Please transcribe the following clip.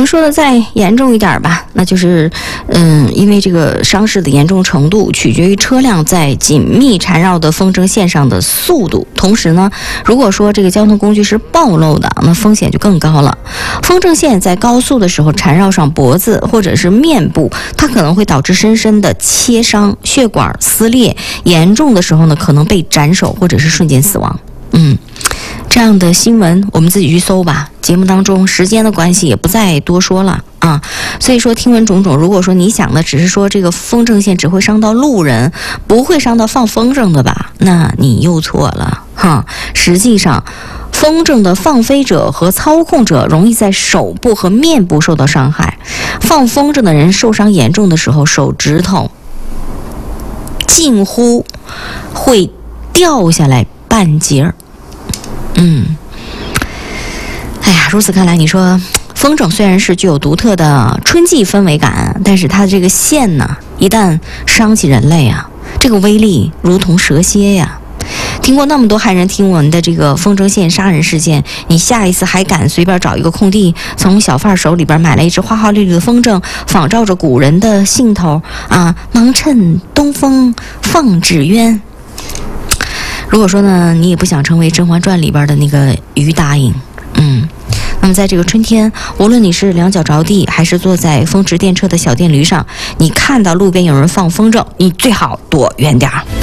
们说的再严重一点吧，那就是因为这个伤势的严重程度取决于车辆在紧密缠绕的风筝线上的速度。同时呢，如果说这个交通工具是暴露的，那风险就更高了。风筝线在高速的时候缠绕上脖子或者是面部，它可能会导致深深的切伤、血管撕裂，严重的时候呢，可能被斩首或者是瞬间死亡。这样的新闻我们自己去搜吧，节目当中时间的关系也不再多说了啊。所以说听闻种种，如果说你想的只是说这个风筝线只会伤到路人，不会伤到放风筝的吧，那你又错了哈。实际上风筝的放飞者和操控者容易在手部和面部受到伤害。放风筝的人受伤严重的时候，手指头近乎会掉下来半截儿。哎呀，如此看来，你说风筝虽然是具有独特的春季氛围感，但是它的这个线呢，一旦伤及人类啊，这个威力如同蛇蝎呀。听过那么多骇人听闻的这个风筝线杀人事件，你下一次还敢随便找一个空地，从小贩手里边买了一只花花绿绿的风筝，仿照着古人的兴头啊，忙趁东风放纸鸢。如果说呢，你也不想成为《甄嬛传》里边的那个于答应，那么在这个春天，无论你是两脚着地，还是坐在风驰电掣的小电驴上，你看到路边有人放风筝，你最好躲远点儿。